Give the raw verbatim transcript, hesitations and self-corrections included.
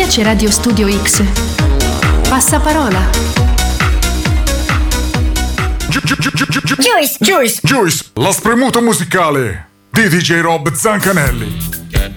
piace Radio Studio X? Passaparola. Juice, Juice, Juice, la spremuta musicale di D J Rob Zancanelli.